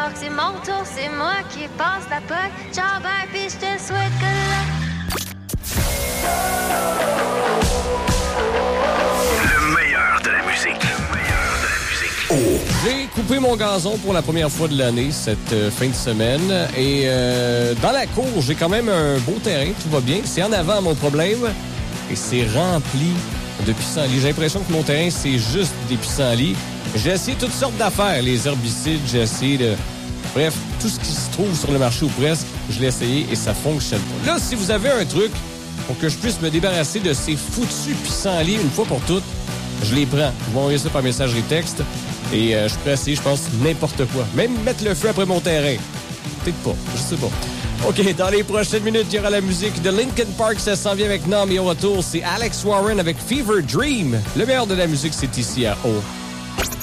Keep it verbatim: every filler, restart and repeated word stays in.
que c'est mon tour, c'est moi qui passe la poque. Ciao, bye, pis je te souhaite que luck. Le meilleur de la musique. Le meilleur de la musique. Oh. J'ai coupé mon gazon pour la première fois de l'année cette euh, fin de semaine. Et euh, dans la cour, j'ai quand même un beau terrain, tout va bien. C'est en avant mon problème. Et c'est rempli de pissenlits. J'ai l'impression que mon terrain, c'est juste des pissenlits. J'ai essayé toutes sortes d'affaires, les herbicides, j'ai essayé de... Bref, tout ce qui se trouve sur le marché ou presque, je l'ai essayé et ça fonctionne pas. Là, si vous avez un truc pour que je puisse me débarrasser de ces foutus pissenlits une fois pour toutes, je les prends. Je vais envoyer ça par messagerie texte et euh, je peux essayer, je pense, n'importe quoi. Même mettre le feu après mon terrain. Peut-être pas, je sais pas. OK, dans les prochaines minutes, il y aura la musique de Linkin Park. Ça s'en vient avec Nam et au retour, c'est Alex Warren avec Fever Dream. Le meilleur de la musique, c'est ici à O.